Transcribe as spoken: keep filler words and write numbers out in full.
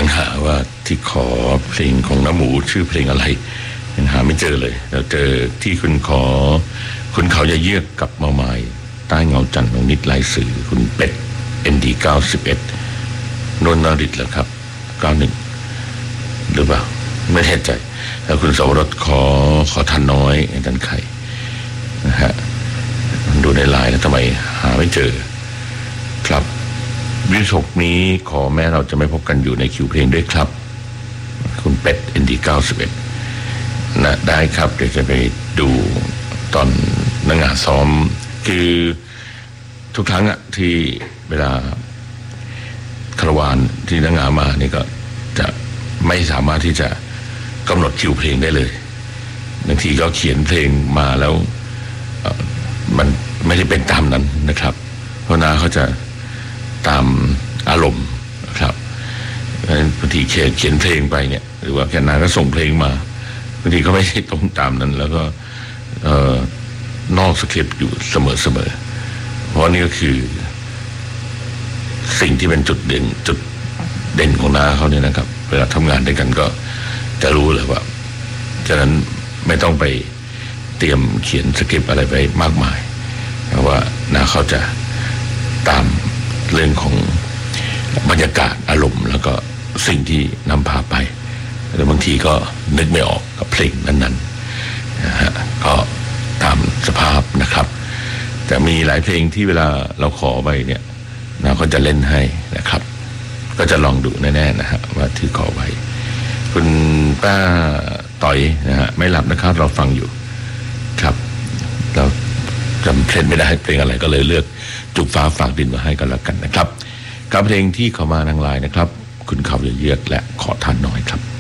หาว่าที่ขอเพลงของน้าหมูชื่อเพลงอะไรยังหาไม่เจอเลยเราเจอที่คุณขอคุณเขาอย่าเยือกกับเมาไม้ใต้เงาจันทร์ของนิดลายสื่อคุณเป็ด เอ็น ดี เก้าสิบเอ็ดนนท์นริตเหรอครับเก้าสิบเอ็ดหรือเปล่าไม่แน่ใจแล้วคุณสวรสขอขอทันน้อยอาจารย์ไข่นะฮะดูในไลน์แล้วทำไมหาไม่เจอครับวิศกนี้ขอแม้เราจะไม่พบกันอยู่ในคิวเพลงด้วยครับคุณเป็ด เอ็น ดี เก้าสิบเอ็ดนะได้ครับเดี๋ยวจะไปดูตอนนักงานซ้อมคือทุกครั้งอะที่เวลาคารวานที่นักงานมานี่ก็จะไม่สามารถที่จะกำหนดคิวเพลงได้เลยบางทีก็เขียนเพลงมาแล้วมันไม่ได้เป็นตามนั้นนะครับเพราะนาเขาจะตามอารมณ์นะครับบางทีเขียนเขียนเพลงไปเนี่ยหรือว่าแค่นาก็ส่งเพลงมาบางทีก็ไม่ใช่ตรงตามนั้นแล้วก็นอกสคริปต์อยู่เสมอๆเพราะนี่ก็คือสิ่งที่เป็นจุดเด่นจุดเด่นของนาเขาเนี่ยนะครับเวลาทำงานด้วยกันก็จะรู้เลยว่าฉะนั้นไม่ต้องไปเตรียมเขียนสคริปต์อะไรไปมากมายเพราะว่านาเขาจะตามเรื่องของบรรยากาศอารมณ์แล้วก็สิ่งที่นำพาไปแล้วบางทีก็นึกไม่ออกกับเพลงนั้นๆนะฮะก็ตามสภาพนะครับแต่มีหลายเพลงที่เวลาเราขอไปเนี่ยนาก็จะเล่นให้นะครับก็จะลองดูแน่ๆนะฮะว่าที่ขอไว้คุณป้าต่อยนะฮะไม่หลับนะครับเราฟังอยู่ครับเราจำเพลงไม่ได้เพลงอะไรก็เลยเลือกจุกฟ้าฝากดินมาให้กันแล้วกันนะครับกับเพลงที่เข้ามาทางไลน์นะครับคุณเขาอย่าเยือกและขอทานน้อยครับ